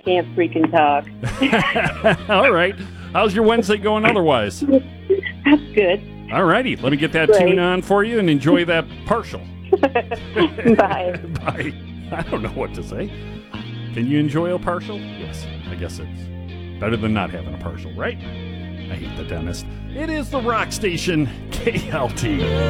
can't freaking talk. All right. How's your Wednesday going otherwise? That's good. All righty. Let me get that Great. tune on for you and enjoy that partial. Bye. Bye. I don't know what to say. Can you enjoy a partial? Yes. I guess it's better than not having a partial, right? I hate the dentist. It is the Rock Station, KLT.